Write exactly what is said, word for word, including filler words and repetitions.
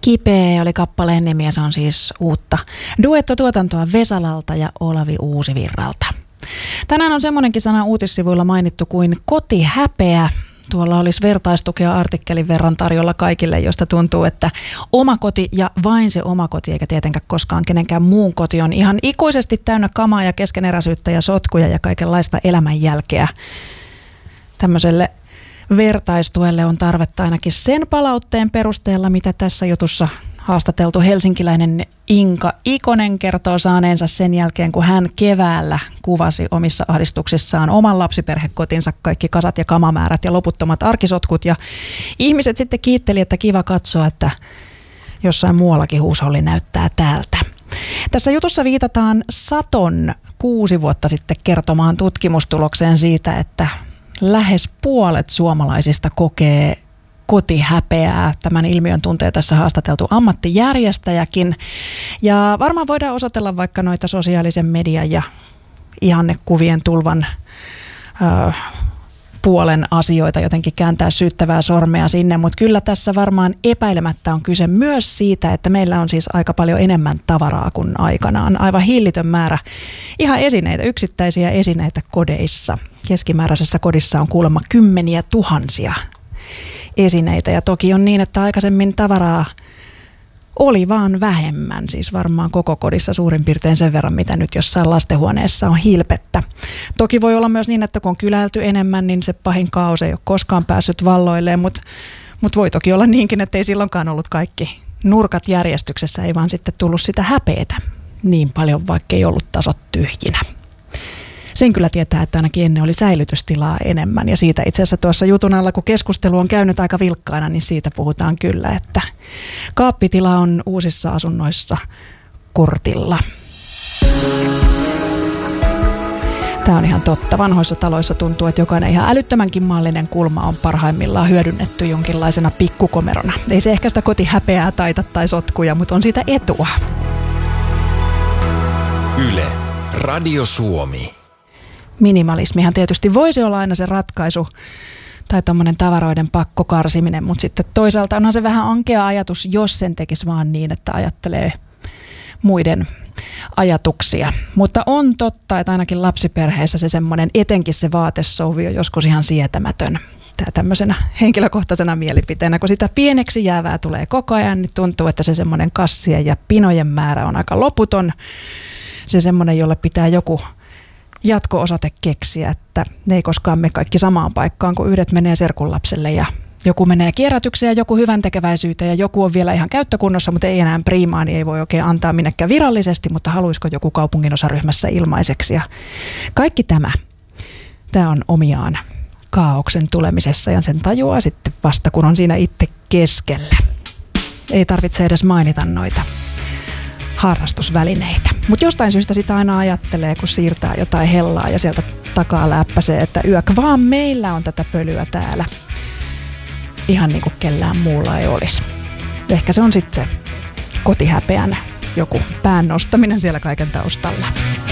Kipeä oli kappaleen nimi ja se on siis uutta duettotuotantoa Vesalalta ja Olavi Uusivirralta. Tänään on semmoinenkin sana uutissivuilla mainittu kuin kotihäpeä. Tuolla olisi vertaistukea artikkelin verran tarjolla kaikille, josta tuntuu, että oma koti ja vain se oma koti, eikä tietenkään koskaan kenenkään muun koti, on ihan ikuisesti täynnä kamaa ja keskeneräisyyttä ja sotkuja ja kaikenlaista elämänjälkeä. Tämmöiselle vertaistuelle on tarvetta ainakin sen palautteen perusteella, mitä tässä jutussa haastateltu helsinkiläinen Inka Ikonen kertoo saaneensa sen jälkeen, kun hän keväällä kuvasi omissa ahdistuksissaan oman lapsiperhekotinsa kaikki kasat ja kamamäärät ja loputtomat arkisotkut. Ja ihmiset sitten kiitteli, että kiva katsoa, että jossain muuallakin huusholli näyttää täältä. Tässä jutussa viitataan Saton kuusi vuotta sitten kertomaan tutkimustulokseen siitä, että lähes puolet suomalaisista kokee kotihäpeää. Tämän ilmiön tuntee tässä haastateltu ammattijärjestäjäkin. Ja varmaan voidaan osoitella vaikka noita sosiaalisen median ja ihannekuvien tulvan ö, puolen asioita, jotenkin kääntää syyttävää sormea sinne, mutta kyllä tässä varmaan epäilemättä on kyse myös siitä, että meillä on siis aika paljon enemmän tavaraa kuin aikanaan. Aivan hillitön määrä ihan esineitä, yksittäisiä esineitä kodeissa. Keskimääräisessä kodissa on kuulemma kymmeniä tuhansia esineitä ja toki on niin, että aikaisemmin tavaraa oli vaan vähemmän, siis varmaan koko kodissa suurin piirtein sen verran, mitä nyt jossain lastenhuoneessa on hilpettä. Toki voi olla myös niin, että kun on kyläilty enemmän, niin se pahin kaos ei ole koskaan päässyt valloilleen, mutta mut voi toki olla niinkin, että ei silloinkaan ollut kaikki nurkat järjestyksessä, ei vaan sitten tullut sitä häpeetä niin paljon, vaikka ei ollut tasot tyhjinä. Sen kyllä tietää, että ainakin ennen oli säilytystilaa enemmän ja siitä itse asiassa tuossa jutun alla, kun keskustelu on käynyt aika vilkkaana, niin siitä puhutaan kyllä, että kaappitila on uusissa asunnoissa kortilla. Tämä on ihan totta. Vanhoissa taloissa tuntuu, että jokainen ihan älyttömänkin maallinen kulma on parhaimmillaan hyödynnetty jonkinlaisena pikkukomerona. Ei se ehkä sitä kotihäpeää taita tai sotkuja, mutta on siitä etua. Yle, Radio Suomi. Minimalismihan tietysti voisi olla aina se ratkaisu tai tommoinen tavaroiden pakkokarsiminen, mutta sitten toisaalta onhan se vähän ankea ajatus, jos sen tekisi vaan niin, että ajattelee muiden ajatuksia. Mutta on totta, että ainakin lapsiperheessä se semmoinen, etenkin se vaatesouvi on joskus ihan sietämätön. Tämä tämmöisenä henkilökohtaisena mielipiteenä, kun sitä pieneksi jäävää tulee koko ajan, niin tuntuu, että se semmoinen kassien ja pinojen määrä on aika loputon. Se semmoinen, jolle pitää joku jatko-osoite keksiä, että ne ei koskaan mene kaikki samaan paikkaan, kun yhdet menee serkunlapselle ja joku menee kierrätykseen ja joku hyvän tekeväisyyteen ja joku on vielä ihan käyttökunnossa, mutta ei enää priimaa, niin ei voi oikein antaa minnekään virallisesti, mutta haluaisiko joku kaupunginosaryhmässä ilmaiseksi. Ja kaikki tämä, tämä on omiaan kaaoksen tulemisessa ja sen tajuaa sitten vasta, kun on siinä itse keskellä. Ei tarvitse edes mainita noita harrastusvälineitä. Mutta jostain syystä sitä aina ajattelee, kun siirtää jotain hellaa ja sieltä takaa läppäsee, että yök vaan meillä on tätä pölyä täällä. Ihan niin kuin kellään muulla ei olisi. Ehkä se on sitten se kotihäpeän joku pään nostaminen siellä kaiken taustalla.